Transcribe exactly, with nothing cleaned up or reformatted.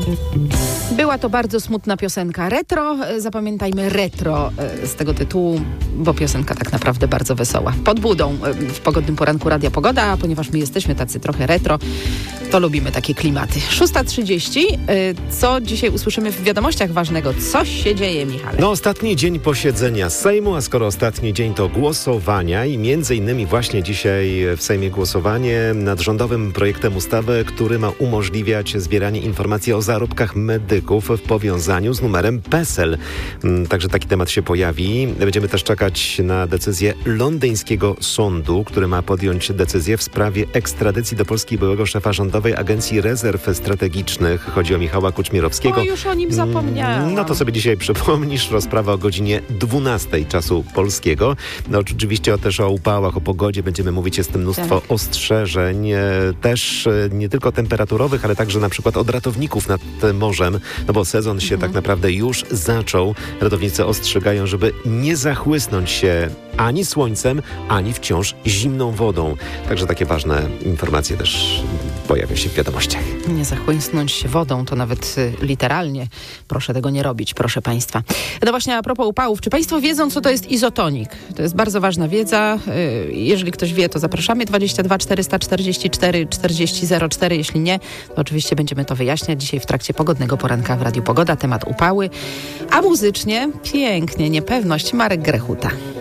Była to bardzo smutna piosenka retro. Zapamiętajmy retro z tego tytułu, bo piosenka tak naprawdę bardzo wesoła. Pod budą w pogodnym poranku Radia Pogoda, a ponieważ my jesteśmy tacy trochę retro, to lubimy takie klimaty. szósta trzydzieści. Co dzisiaj usłyszymy w wiadomościach ważnego? Coś się dzieje, Michale? No, ostatni dzień posiedzenia Sejmu, a skoro ostatni dzień to głosowania i między innymi właśnie dzisiaj w Sejmie głosowanie nad rządowym projektem ustawy, który ma umożliwiać zbieranie informacji o zarobkach medyków w powiązaniu z numerem PESEL. Także taki temat się pojawi. Będziemy też czekać na decyzję londyńskiego sądu, który ma podjąć decyzję w sprawie ekstradycji do Polski byłego szefa Rządowej Agencji Rezerw Strategicznych. Chodzi o Michała Kuczmierowskiego. O, już o nim zapomniałam. No to sobie dzisiaj przypomnisz. Rozprawa o godzinie dwunastej czasu polskiego. No oczywiście też o upałach, o pogodzie będziemy mówić. Jest mnóstwo tak. ostrzeżeń. Też nie tylko temperaturowych, ale także na przykład od ratowników nad morzem. No bo sezon się mhm. tak naprawdę już zaczął. Ratownicy ostrzegają, żeby nie zachłysnąć się ani słońcem, ani wciąż zimną wodą. Także takie ważne informacje też pojawią się w wiadomościach. Nie zachłysnąć się wodą, to nawet y, literalnie. Proszę tego nie robić, proszę Państwa. No właśnie a propos upałów, czy Państwo wiedzą, co to jest izotonik? To jest bardzo ważna wiedza. Y, jeżeli ktoś wie, to zapraszamy. dwadzieścia dwa czterysta czterdzieści cztery czterdzieści zero cztery. Jeśli nie, to oczywiście będziemy to wyjaśniać dzisiaj w trakcie pogodnego poranka w Radiu Pogoda. Temat upały. A muzycznie pięknie, niepewność. Marek Grechuta.